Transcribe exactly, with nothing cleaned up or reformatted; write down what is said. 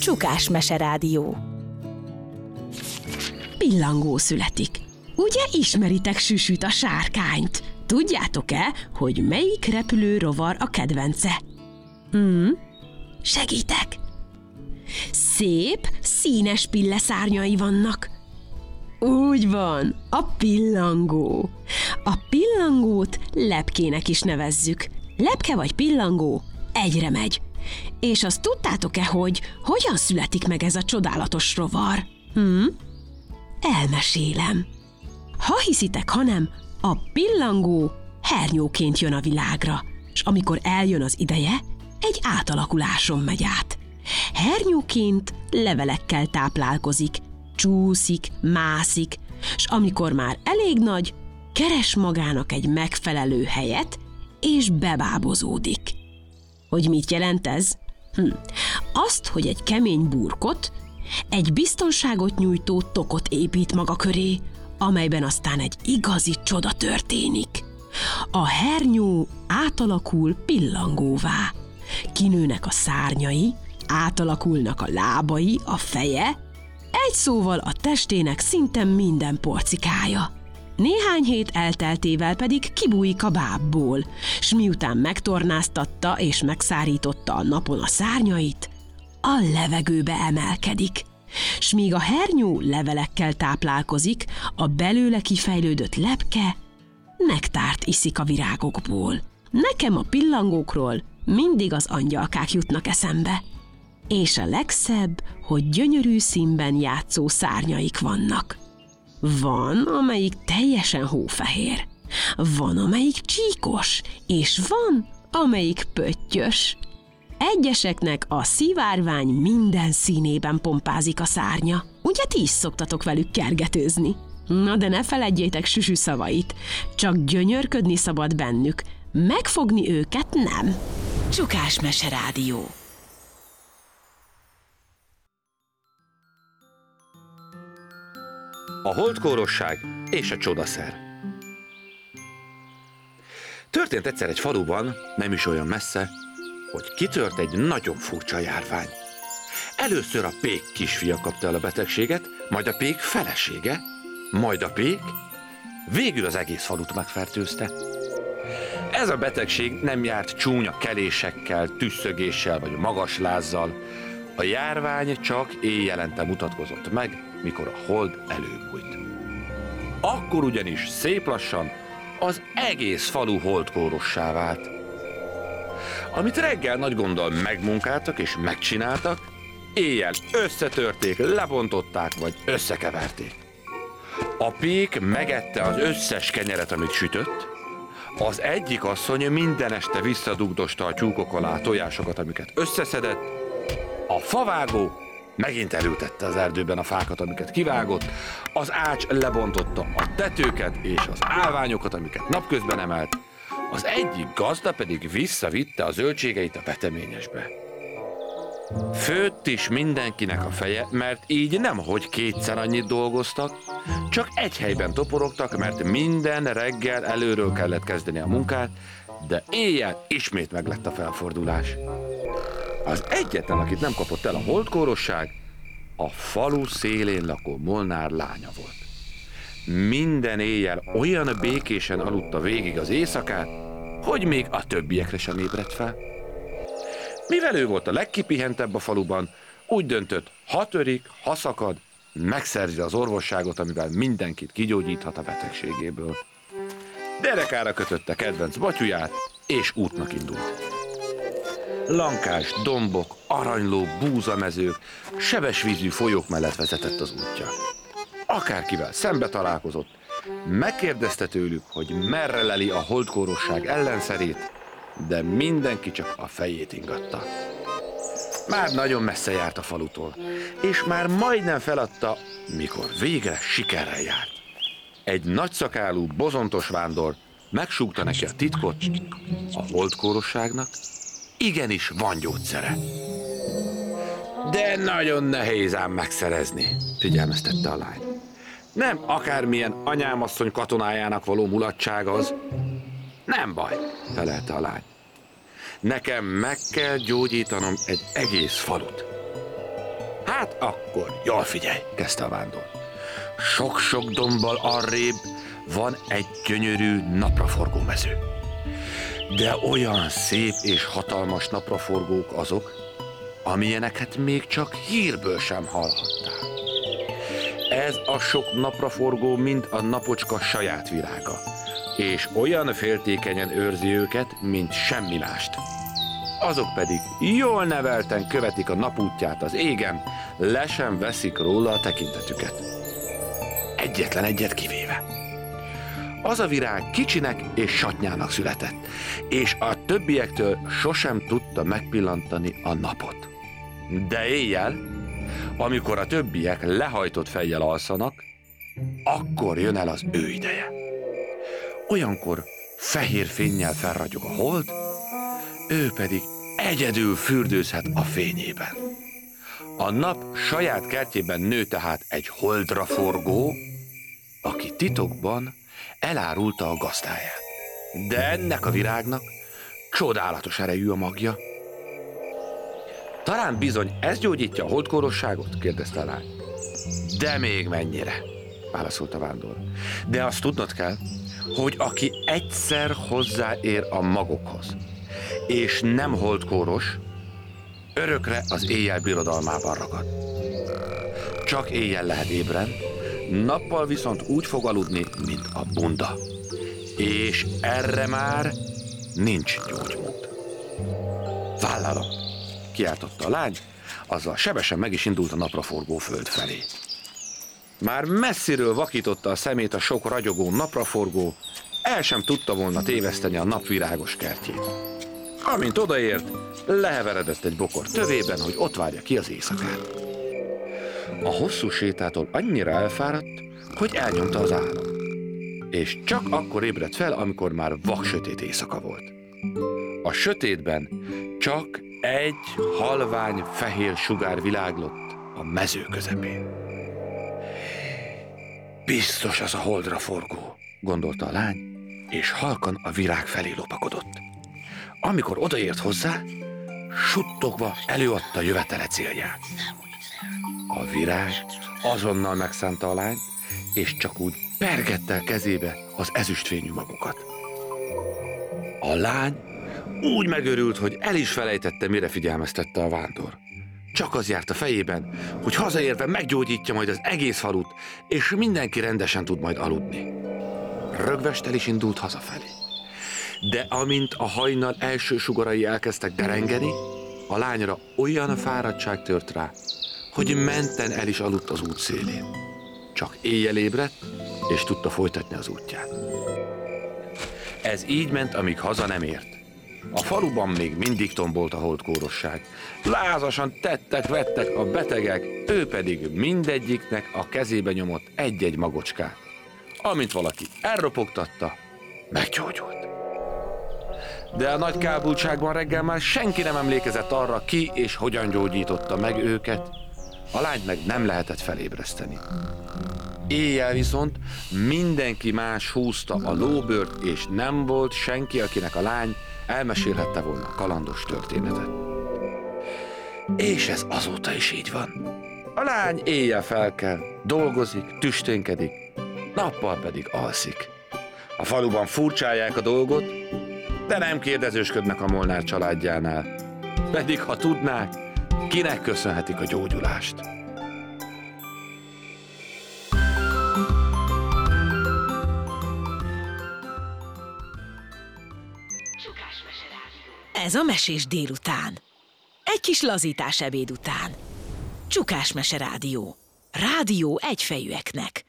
Csukás Meserádió. Pillangó születik. Ugye ismeritek Süsüt, a sárkányt? Tudjátok-e, hogy melyik repülő rovar a kedvence? Hm? Segítek! Szép, színes pilleszárnyai vannak. Úgy van, a pillangó. A pillangót lepkének is nevezzük. Lepke vagy pillangó egyre megy. És azt tudtátok-e, hogy hogyan születik meg ez a csodálatos rovar? Hm? Elmesélem. Ha hiszitek, ha nem, a pillangó hernyóként jön a világra, és amikor eljön az ideje, egy átalakuláson megy át. Hernyóként levelekkel táplálkozik, csúszik, mászik, és amikor már elég nagy, keres magának egy megfelelő helyet, és bebábozódik. Hogy mit jelent ez? Hm. Azt, hogy egy kemény burkot, egy biztonságot nyújtó tokot épít maga köré, amelyben aztán egy igazi csoda történik. A hernyó átalakul pillangóvá. Kinőnek a szárnyai, átalakulnak a lábai, a feje, egy szóval a testének szinte minden porcikája. Néhány hét elteltével pedig kibújik a bábból, s miután megtornáztatta és megszárította a napon a szárnyait, a levegőbe emelkedik. S míg a hernyó levelekkel táplálkozik, a belőle kifejlődött lepke nektárt iszik a virágokból. Nekem a pillangókról mindig az angyalkák jutnak eszembe. És a legszebb, hogy gyönyörű színben játszó szárnyaik vannak. Van, amelyik teljesen hófehér, van, amelyik csíkos, és van, amelyik pöttyös. Egyeseknek a szivárvány minden színében pompázik a szárnya. Ugye ti is szoktatok velük kergetőzni? Na de ne feledjétek Süsü szavait, csak gyönyörködni szabad bennük, megfogni őket nem. Csukás Meserádió. A holdkórosság és a csodaszer. Történt egyszer egy faluban, nem is olyan messze, hogy kitört egy nagyon furcsa járvány. Először a pék kisfia kapta el a betegséget, majd a pék felesége, majd a pék, végül az egész falut megfertőzte. Ez a betegség nem járt csúnya kelésekkel, tüsszögéssel vagy magas lázzal. A járvány csak éjjelente mutatkozott meg, mikor a hold előbújt. Akkor ugyanis szép lassan az egész falu holdkórossá vált. Amit reggel nagy gonddal megmunkáltak és megcsináltak, éjjel összetörték, lebontották vagy összekeverték. A pék megette az összes kenyeret, amit sütött, az egyik asszony minden este visszadugdosta a tyúkok alá a tojásokat, amiket összeszedett, a favágó megint elültette az erdőben a fákat, amiket kivágott, az ács lebontotta a tetőket és az állványokat, amiket napközben emelt, az egyik gazda pedig visszavitte a zöldségeit a veteményesbe. Főtt is mindenkinek a feje, mert így nemhogy kétszer annyit dolgoztak, csak egy helyben toporogtak, mert minden reggel előről kellett kezdeni a munkát, de éjjel ismét meglett a felfordulás. Az egyetlen, akit nem kapott el a holdkórosság, a falu szélén lakó Molnár lánya volt. Minden éjjel olyan békésen aludta végig az éjszakát, hogy még a többiekre sem ébredt fel. Mivel ő volt a legkipihentebb a faluban, úgy döntött, ha törik, ha szakad, megszerzi az orvosságot, amivel mindenkit kigyógyíthat a betegségéből. Derekára kötötte kedvenc batyuját, és útnak indult. Lankás dombok, aranyló búzamezők, sebesvízű folyók mellett vezetett az útja. Akárkivel szembe találkozott, megkérdezte tőlük, hogy merre leli a holdkórosság ellenszerét, de mindenki csak a fejét ingatta. Már nagyon messze járt a falutól, és már majdnem feladta, mikor végre sikerrel járt. Egy nagyszakálú, bozontos vándor megsúgta neki a titkot, a holdkórosságnak igenis van gyógyszere. De nagyon nehéz ám megszerezni, figyelmeztette a lány. Nem akármilyen anyámasszony katonájának való mulatság az. Nem baj, felelte a lány. Nekem meg kell gyógyítanom egy egész falut. Hát akkor, jól figyelj, kezdte a vándor. Sok-sok dombbal arrébb van egy gyönyörű napraforgó mező. De olyan szép és hatalmas napraforgók azok, amilyeneket még csak hírből sem hallhattál. Ez a sok napraforgó mind a napocska saját virága, és olyan féltékenyen őrzi őket, mint semmi mást. Azok pedig jól nevelten követik a napútját az égen, le sem veszik róla a tekintetüket. Egyetlen egyet kivéve. Az a virág kicsinek és satnyának született, és a többiektől sosem tudta megpillantani a napot. De éjjel, amikor a többiek lehajtott fejjel alszanak, akkor jön el az ő ideje. Olyankor fehér fénnyel felragyog a hold, ő pedig egyedül fürdőzhet a fényében. A nap saját kertjében nő tehát egy holdra forgó, aki titokban elárulta a gazdáját. De ennek a virágnak csodálatos erejű a magja. Talán bizony ez gyógyítja a holdkórosságot? Kérdezte a lány. De még mennyire, válaszolt a vándor. De azt tudnod kell, hogy aki egyszer hozzáér a magokhoz, és nem holdkóros, örökre az éjjel birodalmában ragad. Csak éjjel lehet ébren, nappal viszont úgy fog aludni, mint a bunda. És erre már nincs gyógymód. Vállalom, kiáltotta a lány, azzal sebesen meg is indult a napraforgó föld felé. Már messziről vakította a szemét a sok ragyogó napraforgó, el sem tudta volna téveszteni a napvirágos kertjét. Amint odaért, leheveredett egy bokor tövében, hogy ott várja ki az éjszakát. A hosszú sétától annyira elfáradt, hogy elnyomta az álom. És csak akkor ébredt fel, amikor már vaksötét éjszaka volt. A sötétben csak egy halvány fehér sugár világlott a mező közepén. Biztos az a holdra forgó, gondolta a lány, és halkan a virág felé lopakodott. Amikor odaért hozzá, suttogva előadta jövetele célját. A virág azonnal megszánta a lányt, és csak úgy pergette el kezébe az ezüstfényű magokat. A lány úgy megörült, hogy el is felejtette, mire figyelmeztette a vándor. Csak az járt a fejében, hogy hazaérve meggyógyítja majd az egész falut, és mindenki rendesen tud majd aludni. Rögvest el is indult hazafelé. De amint a hajnal első sugarai elkezdtek derengeni, a lányra olyan fáradtság tört rá, hogy menten el is aludt az út szélén. Csak éjjel ébredt, és tudta folytatni az útját. Ez így ment, amíg haza nem ért. A faluban még mindig tombolt a holdkórosság. Lázasan tettek-vettek a betegek, ő pedig mindegyiknek a kezébe nyomott egy-egy magocskát. Amint valaki elropogtatta, meggyógyult. De a nagy kábultságban reggel már senki nem emlékezett arra, ki és hogyan gyógyította meg őket. A lányt meg nem lehetett felébreszteni. Éjjel viszont mindenki más húzta a lóbőrt, és nem volt senki, akinek a lány elmesélhette volna a kalandos történetet. És ez azóta is így van. A lány éjjel felkel, dolgozik, tüsténkedik, nappal pedig alszik. A faluban furcsálják a dolgot, de nem kérdezősködnek a Molnár családjánál. Pedig ha tudnák, kinek köszönhetik a gyógyulást. Ez a Mesés délután. Egy kis lazítás ebéd után. Csukás Mese Rádió. Rádió egyfejűeknek.